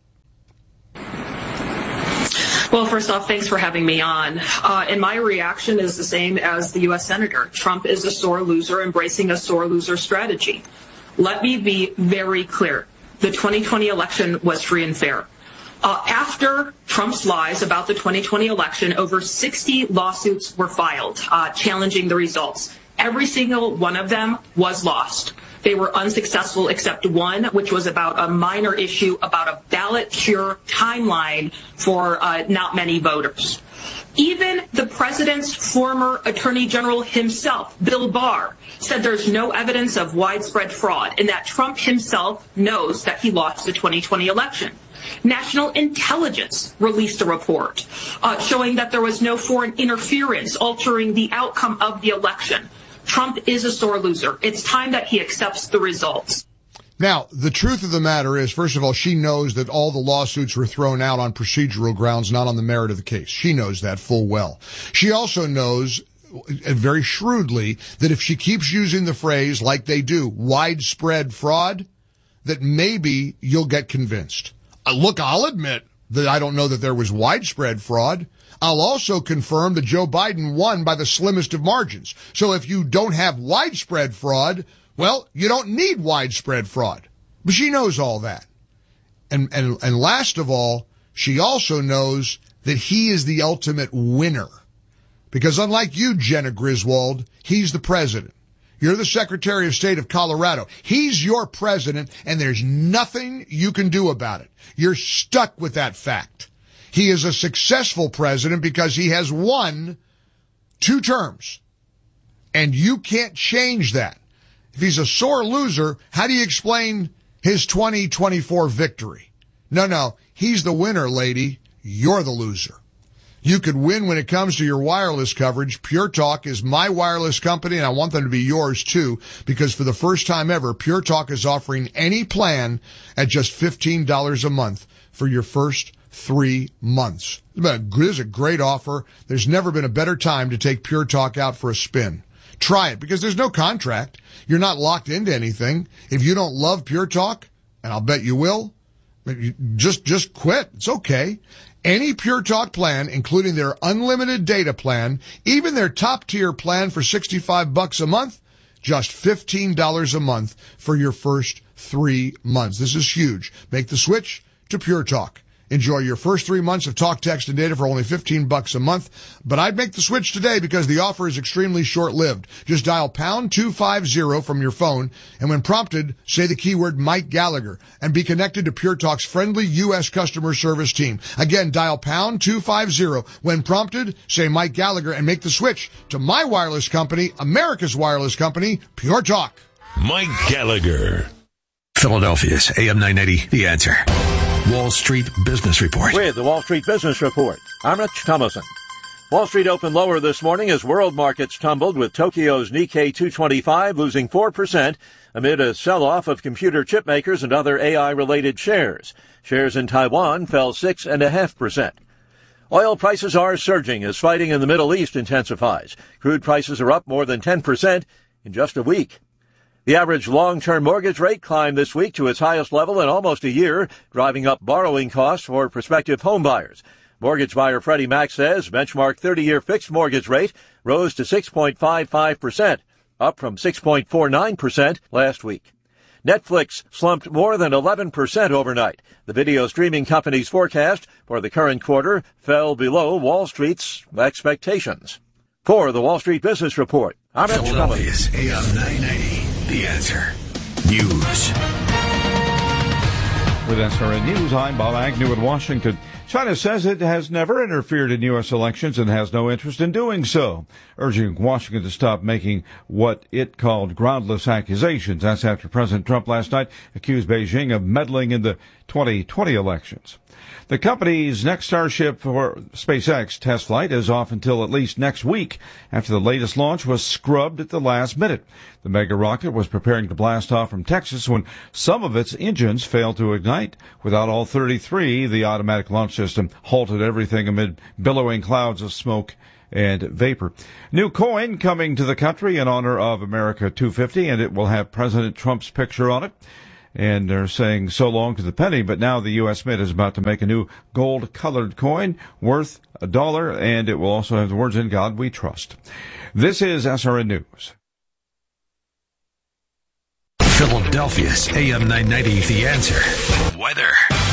Well, first off, thanks for having me on. Uh, and my reaction is the same as the U S Senator. Trump is a sore loser embracing a sore loser strategy. Let me be very clear. The twenty twenty election was free and fair. Uh, after Trump's lies about the twenty twenty election, over sixty lawsuits were filed uh, challenging the results. Every single one of them was lost. They were unsuccessful except one, which was about a minor issue about a ballot cure timeline for uh, not many voters. Even the president's former attorney general himself, Bill Barr, said there's no evidence of widespread fraud and that Trump himself knows that he lost the twenty twenty election. National Intelligence released a report uh, showing that there was no foreign interference altering the outcome of the election. Trump is a sore loser. It's time that he accepts the results. Now, the truth of the matter is, first of all, she knows that all the lawsuits were thrown out on procedural grounds, not on the merit of the case. She knows that full well. She also knows very shrewdly that if she keeps using the phrase, like they do, widespread fraud, that maybe you'll get convinced. Uh, look, I'll admit that I don't know that there was widespread fraud. I'll also confirm that Joe Biden won by the slimmest of margins. So if you don't have widespread fraud, well, you don't need widespread fraud. But she knows all that. And, and, and last of all, she also knows that he is the ultimate winner. Because unlike you, Jenna Griswold, he's the president. You're the Secretary of State of Colorado. He's your president, and there's nothing you can do about it. You're stuck with that fact. He is a successful president because he has won two terms. And you can't change that. If he's a sore loser, how do you explain his twenty twenty-four victory? No, no, he's the winner, lady. You're the loser. You could win when it comes to your wireless coverage. Pure Talk is my wireless company, and I want them to be yours too, because for the first time ever, Pure Talk is offering any plan at just fifteen dollars a month for your first three months. This is a great offer. There's never been a better time to take Pure Talk out for a spin. Try it, because there's no contract. You're not locked into anything. If you don't love Pure Talk, and I'll bet you will, just, just quit. It's okay. Any Pure Talk plan, including their unlimited data plan, even their top tier plan for sixty-five bucks a month, just fifteen dollars a month for your first three months. This is huge. Make the switch to Pure Talk. Enjoy your first three months of talk, text, and data for only fifteen bucks a month. But I'd make the switch today because the offer is extremely short-lived. Just dial pound two fifty from your phone, and when prompted, say the keyword Mike Gallagher, and be connected to Pure Talk's friendly U S customer service team. Again, dial pound two fifty. When prompted, say Mike Gallagher, and make the switch to my wireless company, America's wireless company, Pure Talk. Mike Gallagher. Philadelphia's A M nine eighty, The Answer. Wall Street Business Report. With the Wall Street Business Report, I'm Rich Thomason. Wall Street opened lower this morning as world markets tumbled, with Tokyo's Nikkei two twenty-five losing four percent amid a sell-off of computer chip makers and other A I-related shares. Shares in Taiwan fell six point five percent. Oil prices are surging as fighting in the Middle East intensifies. Crude prices are up more than ten percent in just a week. The average long-term mortgage rate climbed this week to its highest level in almost a year, driving up borrowing costs for prospective homebuyers. Mortgage buyer Freddie Mac says benchmark thirty-year fixed mortgage rate rose to six point five five percent, up from six point four nine percent last week. Netflix slumped more than eleven percent overnight. The video streaming company's forecast for the current quarter fell below Wall Street's expectations. For the Wall Street Business Report, I'm Rich Philadelphia's A M nine ninety. The Answer. News. With S R N News, I'm Bob Agnew in Washington. China says it has never interfered in U S elections and has no interest in doing so, urging Washington to stop making what it called groundless accusations. That's after President Trump last night accused Beijing of meddling in the twenty twenty elections. The company's next Starship for SpaceX test flight is off until at least next week after the latest launch was scrubbed at the last minute. The mega rocket was preparing to blast off from Texas when some of its engines failed to ignite. Without all thirty-three, the automatic launch system halted everything amid billowing clouds of smoke and vapor. New coin coming to the country in honor of America two fifty, and it will have President Trump's picture on it. And they're saying so long to the penny, but now the U S Mint is about to make a new gold-colored coin worth a dollar, and it will also have the words, "In God We Trust." This is S R N News. Philadelphia's A M nine ninety, The Answer. Weather.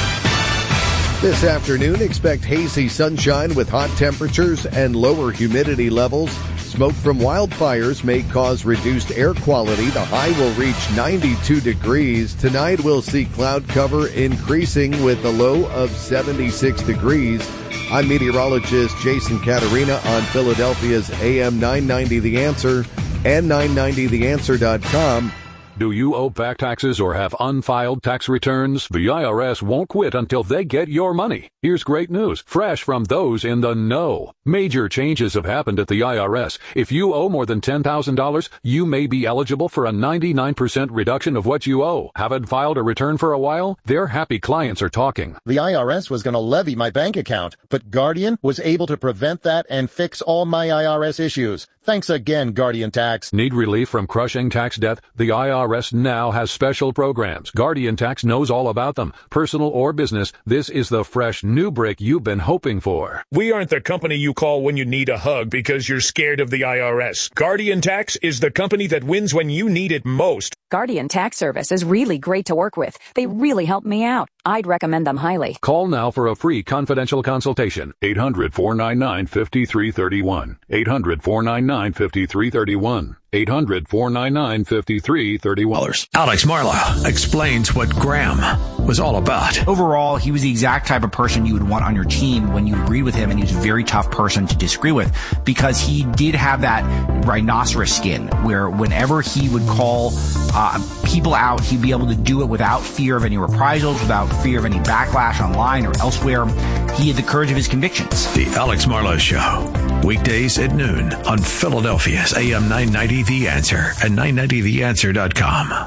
This afternoon, expect hazy sunshine with hot temperatures and lower humidity levels. Smoke from wildfires may cause reduced air quality. The high will reach ninety-two degrees. Tonight, we'll see cloud cover increasing with a low of seventy-six degrees. I'm meteorologist Jason Caterina on Philadelphia's A M nine ninety The Answer and nine ninety the answer dot com. Do you owe back taxes or have unfiled tax returns? The I R S won't quit until they get your money. Here's great news, fresh from those in the know. Major changes have happened at the I R S. If you owe more than ten thousand dollars, you may be eligible for a ninety-nine percent reduction of what you owe. Haven't filed a return for a while? Their happy clients are talking. The I R S was going to levy my bank account, but Guardian was able to prevent that and fix all my I R S issues. Thanks again, Guardian Tax. Need relief from crushing tax debt? The I R S now has special programs. Guardian Tax knows all about them. Personal or business, this is the fresh new break you've been hoping for. We aren't the company you call when you need a hug because you're scared of the I R S. Guardian Tax is the company that wins when you need it most. Guardian Tax Service is really great to work with. They really helped me out. I'd recommend them highly. Call now for a free confidential consultation. eight hundred, four nine nine, five three three one. eight hundred, four nine nine, five three three one. eight hundred, four nine nine, five three three one. Alex Marlow explains what Graham was all about. Overall, he was the exact type of person you would want on your team when you agreed with him, and he was a very tough person to disagree with because he did have that rhinoceros skin where whenever he would call uh, people out, he'd be able to do it without fear of any reprisals, without fear of any backlash online or elsewhere. He had the courage of his convictions. The Alex Marlow Show, weekdays at noon on Philadelphia's A M nine ninety The Answer and nine ninety the answer dot com.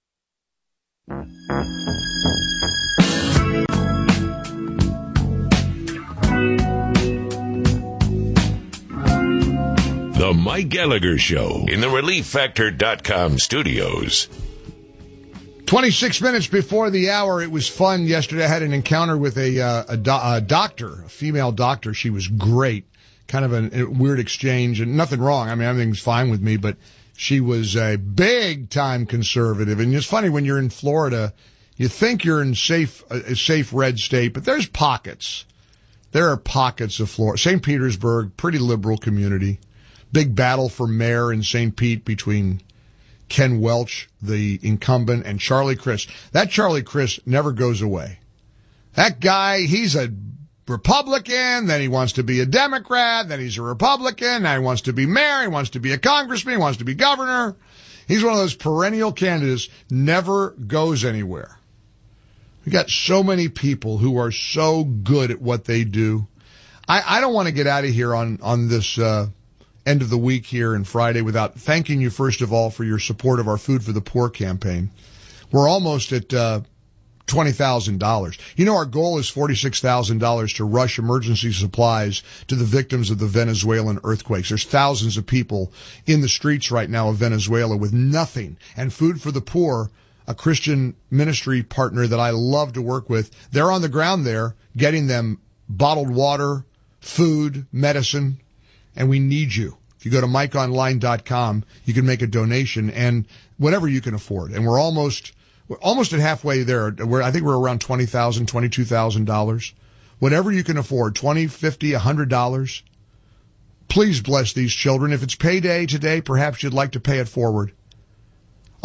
The Mike Gallagher Show in the relief factor dot com studios. twenty-six minutes before the hour. It was fun yesterday. I had an encounter with a, uh, a, do- a doctor, a female doctor. She was great. Kind of a, a weird exchange, and nothing wrong. I mean, everything's fine with me, but she was a big-time conservative. And it's funny, when you're in Florida, you think you're in safe, a safe red state, but there's pockets. There are pockets of Florida. Saint Petersburg, pretty liberal community. Big battle for mayor in Saint Pete between Ken Welch, the incumbent, and Charlie Crist. That Charlie Crist never goes away. That guy, he's a Republican, then he wants to be a Democrat, then he's a Republican, now he wants to be mayor, he wants to be a congressman, he wants to be governor. He's one of those perennial candidates, never goes anywhere. We got so many people who are so good at what they do. I, I don't want to get out of here on, on this, uh, end of the week here and Friday without thanking you, first of all, for your support of our Food for the Poor campaign. We're almost at, uh, twenty thousand dollars. You know, our goal is forty-six thousand dollars to rush emergency supplies to the victims of the Venezuelan earthquakes. There's thousands of people in the streets right now of Venezuela with nothing. And Food for the Poor, a Christian ministry partner that I love to work with, they're on the ground there getting them bottled water, food, medicine, and we need you. If you go to mike online dot com, you can make a donation and whatever you can afford. And we're almost We're almost at halfway there. We're, I think we're around twenty thousand dollars, twenty-two thousand dollars. Whatever you can afford, twenty dollars, fifty dollars, one hundred dollars. Please bless these children. If it's payday today, perhaps you'd like to pay it forward.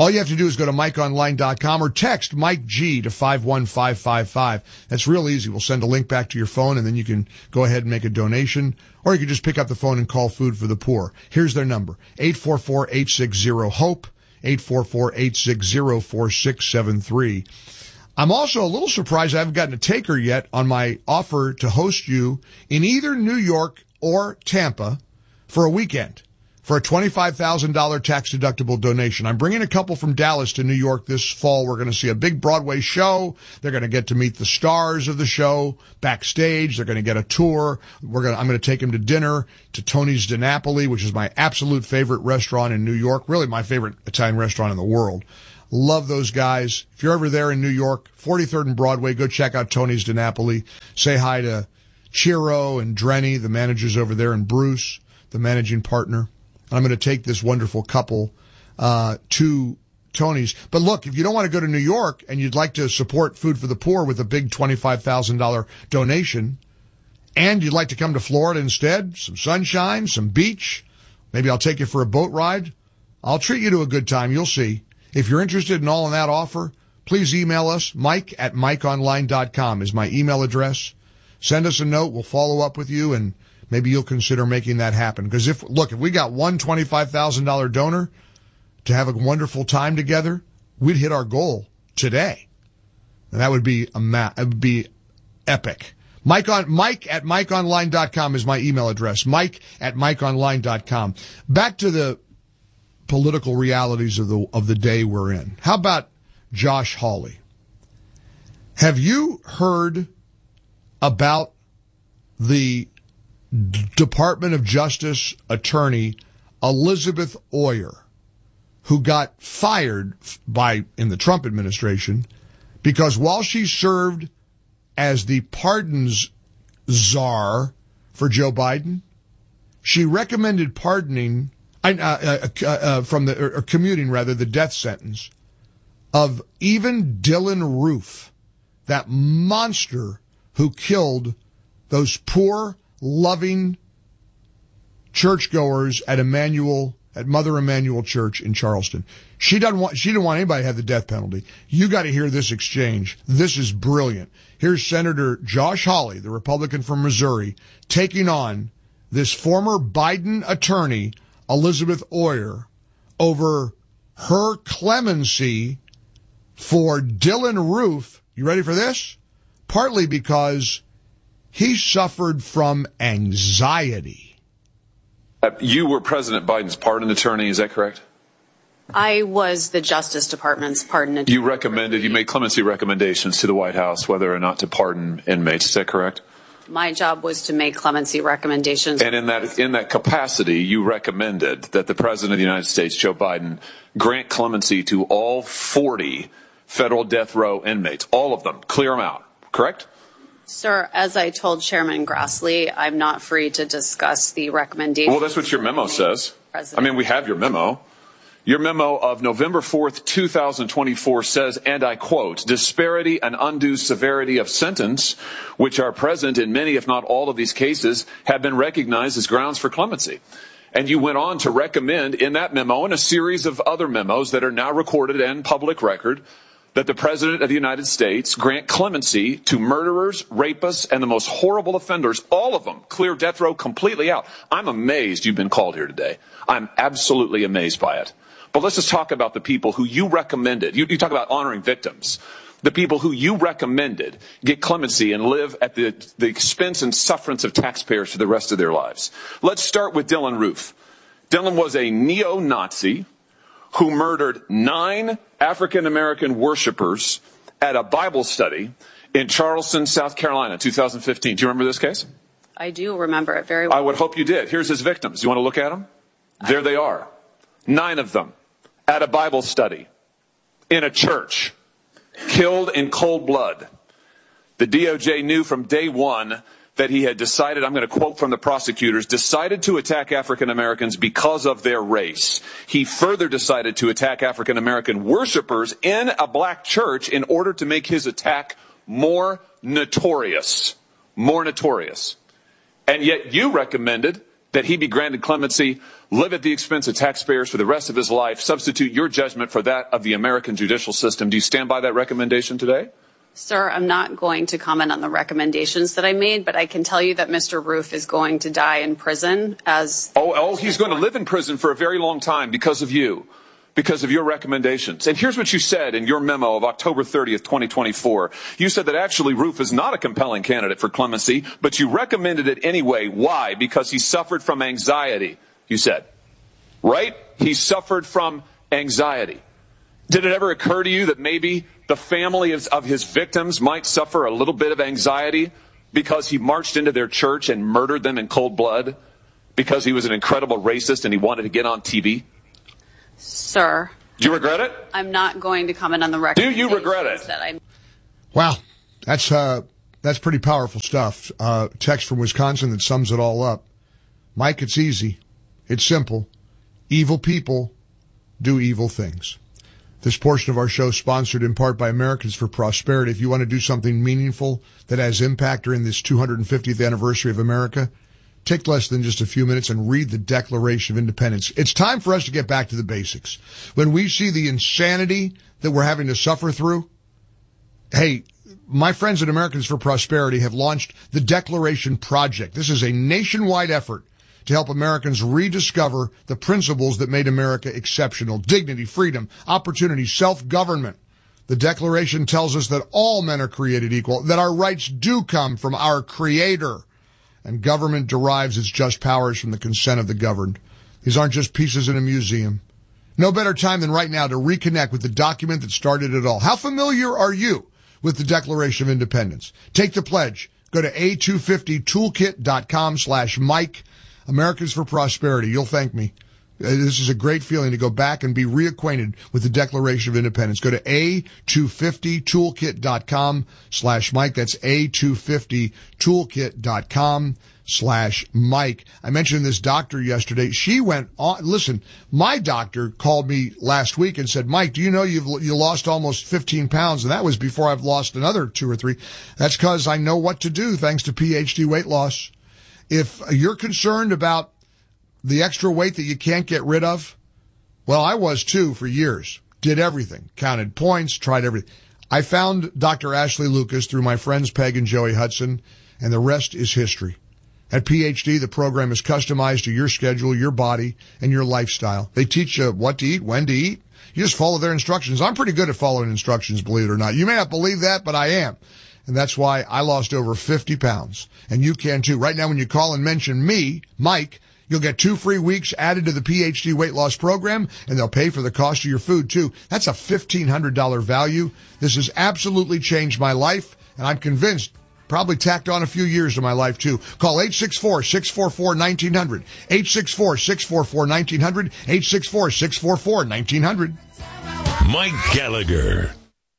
All you have to do is go to Mike Online dot com or text Mike G to five one five five five. That's real easy. We'll send a link back to your phone, and then you can go ahead and make a donation, or you can just pick up the phone and call Food for the Poor. Here's their number, eight four four, eight six zero, HOPE, eight four four, eight six zero, four six seven three. I'm also a little surprised I haven't gotten a taker yet on my offer to host you in either New York or Tampa for a weekend for a twenty-five thousand dollars tax-deductible donation. I'm bringing a couple from Dallas to New York this fall. We're going to see a big Broadway show. They're going to get to meet the stars of the show backstage. They're going to get a tour. We're going to, I'm going to take them to dinner to Tony's Di Napoli, which is my absolute favorite restaurant in New York, really my favorite Italian restaurant in the world. Love those guys. If you're ever there in New York, forty-third and Broadway, go check out Tony's Di Napoli. Say hi to Chiro and Drenny, the managers over there, and Bruce, the managing partner. I'm going to take this wonderful couple uh to Tony's. But look, if you don't want to go to New York and you'd like to support Food for the Poor with a big twenty-five thousand dollars donation, and you'd like to come to Florida instead, some sunshine, some beach, maybe I'll take you for a boat ride, I'll treat you to a good time. You'll see. If you're interested in all in that offer, please email us. Mike at Mike Online dot com is my email address. Send us a note. We'll follow up with you, and maybe you'll consider making that happen. Because if, look, if we got one twenty-five thousand dollars donor to have a wonderful time together, we'd hit our goal today. And that would be a ma- it would be epic. Mike on, Mike at Mike Online dot com is my email address. Mike at Mike Online dot com. Back to the political realities of the, of the day we're in. How about Josh Hawley? Have you heard about the D- Department of Justice attorney Elizabeth Oyer, who got fired by in the Trump administration because while she served as the pardons czar for Joe Biden, she recommended pardoning uh, uh, uh, uh, from the or, or commuting rather the death sentence of even Dylan Roof, that monster who killed those poor, loving churchgoers at Emmanuel, at Mother Emanuel Church in Charleston. She doesn't want, she didn't want anybody to have the death penalty. You got to hear this exchange. This is brilliant. Here's Senator Josh Hawley, the Republican from Missouri, taking on this former Biden attorney, Elizabeth Oyer, over her clemency for Dylan Roof. You ready for this? Partly because he suffered from anxiety. Uh, you were President Biden's pardon attorney, is that correct? I was the Justice Department's pardon attorney. You recommended, you made clemency recommendations to the White House whether or not to pardon inmates, is that correct? My job was to make clemency recommendations. And in that in that capacity, you recommended that the President of the United States, Joe Biden, grant clemency to all forty federal death row inmates, all of them, clear them out, correct? Sir, as I told Chairman Grassley, I'm not free to discuss the recommendations. Well, that's what your memo says. President. I mean, we have your memo. Your memo of November fourth, two thousand twenty-four says, and I quote, disparity and undue severity of sentence, which are present in many, if not all of these cases, have been recognized as grounds for clemency. And you went on to recommend in that memo and a series of other memos that are now recorded and public record that the President of the United States grant clemency to murderers, rapists, and the most horrible offenders, all of them, clear death row completely out. I'm amazed you've been called here today. I'm absolutely amazed by it. But let's just talk about the people who you recommended. You, you talk about honoring victims. The people who you recommended get clemency and live at the, the expense and sufferance of taxpayers for the rest of their lives. Let's start with Dylan Roof. Dylan was a neo-Nazi who murdered nine African-American worshipers at a Bible study in Charleston, South Carolina, two thousand fifteen. Do you remember this case? I do remember it very well. I would hope you did. Here's his victims. You want to look at them? There they are. Nine of them at a Bible study in a church, killed in cold blood. The D O J knew from day one that he had decided, I'm going to quote from the prosecutors, decided to attack African Americans because of their race. He further decided to attack African American worshipers in a black church in order to make his attack more notorious. More notorious. And yet you recommended that he be granted clemency, live at the expense of taxpayers for the rest of his life, substitute your judgment for that of the American judicial system. Do you stand by that recommendation today? Sir, I'm not going to comment on the recommendations that I made, but I can tell you that Mister Roof is going to die in prison as... Oh, oh, he's going to live in prison for a very long time because of you, because of your recommendations. And here's what you said in your memo of October thirtieth, twenty twenty-four. You said that actually Roof is not a compelling candidate for clemency, but you recommended it anyway. Why? Because he suffered from anxiety, you said. Right? He suffered from anxiety. Did it ever occur to you that maybe the family of, of his victims might suffer a little bit of anxiety because he marched into their church and murdered them in cold blood because he was an incredible racist and he wanted to get on T V? Sir. Do you regret it? I'm not going to comment on the Do recommendations. you regret it? That I... Wow. That's, uh, that's pretty powerful stuff. Uh, text from Wisconsin that sums it all up. Mike, it's easy. It's simple. Evil people do evil things. This portion of our show is sponsored in part by Americans for Prosperity. If you want to do something meaningful that has impact during this two hundred fiftieth anniversary of America, take less than just a few minutes and read the Declaration of Independence. It's time for us to get back to the basics. When we see the insanity that we're having to suffer through, hey, my friends at Americans for Prosperity have launched the Declaration Project. This is a nationwide effort to help Americans rediscover the principles that made America exceptional. Dignity, freedom, opportunity, self-government. The Declaration tells us that all men are created equal, that our rights do come from our Creator, and government derives its just powers from the consent of the governed. These aren't just pieces in a museum. No better time than right now to reconnect with the document that started it all. How familiar are you with the Declaration of Independence? Take the pledge. Go to A two fifty toolkit dot com slash Mike. Americans for Prosperity. You'll thank me. This is a great feeling to go back and be reacquainted with the Declaration of Independence. Go to A two fifty toolkit dot com slash Mike. That's A two fifty toolkit dot com slash Mike. I mentioned this doctor yesterday. She went on. Listen, my doctor called me last week and said, Mike, do you know you've you lost almost fifteen pounds? And that was before I've lost another two or three. That's because I know what to do thanks to P H D Weight Loss. If you're concerned about the extra weight that you can't get rid of, well, I was too for years. Did everything. Counted points, tried everything. I found Doctor Ashley Lucas through my friends Peg and Joey Hudson, and the rest is history. At P H D, the program is customized to your schedule, your body, and your lifestyle. They teach you what to eat, when to eat. You just follow their instructions. I'm pretty good at following instructions, believe it or not. You may not believe that, but I am. And that's why I lost over fifty pounds. And you can too. Right now, when you call and mention me, Mike, you'll get two free weeks added to the P H D weight loss program, and they'll pay for the cost of your food too. That's a fifteen hundred dollars value. This has absolutely changed my life, and I'm convinced probably tacked on a few years to my life too. Call eight six four, six four four, one nine zero zero, eight six four, six four four, one nine zero zero, eight six four, six four four, one nine zero zero. Mike Gallagher.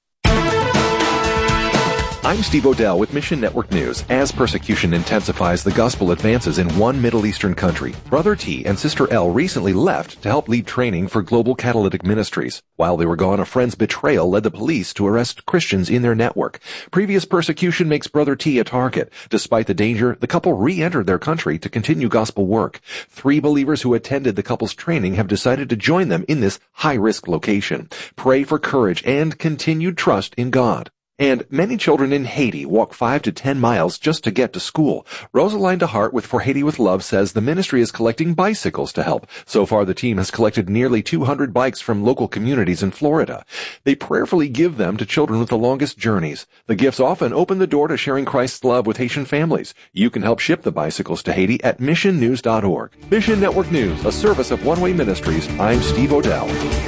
I'm Steve Odell with Mission Network News. As persecution intensifies, the gospel advances in one Middle Eastern country. Brother T and Sister L recently left to help lead training for Global Catalytic Ministries. While they were gone, a friend's betrayal led the police to arrest Christians in their network. Previous persecution makes Brother T a target. Despite the danger, the couple re-entered their country to continue gospel work. Three believers who attended the couple's training have decided to join them in this high-risk location. Pray for courage and continued trust in God. And many children in Haiti walk five to ten miles just to get to school. Rosaline DeHart with For Haiti with Love says the ministry is collecting bicycles to help. So far, the team has collected nearly two hundred bikes from local communities in Florida. They prayerfully give them to children with the longest journeys. The gifts often open the door to sharing Christ's love with Haitian families. You can help ship the bicycles to Haiti at mission news dot org. Mission Network News, a service of One Way Ministries. I'm Steve Odell.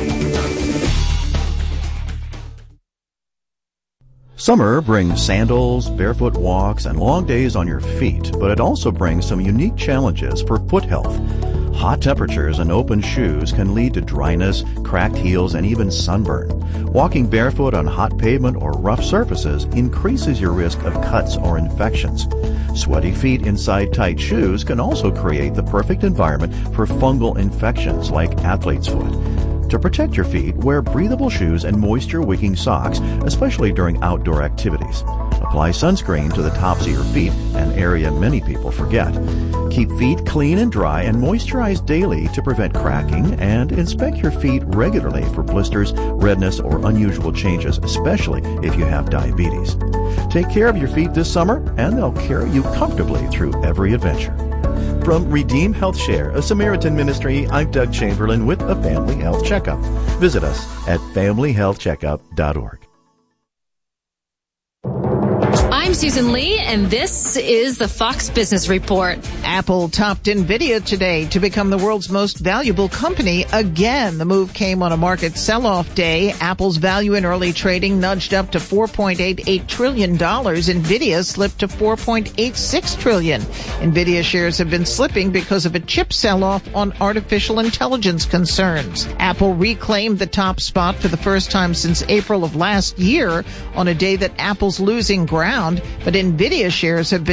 Summer brings sandals, barefoot walks, and long days on your feet, but it also brings some unique challenges for foot health. Hot temperatures and open shoes can lead to dryness, cracked heels, and even sunburn. Walking barefoot on hot pavement or rough surfaces increases your risk of cuts or infections. Sweaty feet inside tight shoes can also create the perfect environment for fungal infections like athlete's foot. To protect your feet, wear breathable shoes and moisture-wicking socks, especially during outdoor activities. Apply sunscreen to the tops of your feet, an area many people forget. Keep feet clean and dry and moisturize daily to prevent cracking, and inspect your feet regularly for blisters, redness, or unusual changes, especially if you have diabetes. Take care of your feet this summer, and they'll carry you comfortably through every adventure. From Redeem Health Share, a Samaritan ministry, I'm Doug Chamberlain with a Family Health Checkup. Visit us at family health checkup dot org. I'm Susan Lee, and this is the Fox Business Report. Apple topped NVIDIA today to become the world's most valuable company again. The move came on a market sell-off day. Apple's value in early trading nudged up to four point eight eight trillion dollars. NVIDIA slipped to four point eight six trillion dollars. NVIDIA shares have been slipping because of a chip sell-off on artificial intelligence concerns. Apple reclaimed the top spot for the first time since April of last year on a day that Apple's losing ground, but NVIDIA shares have been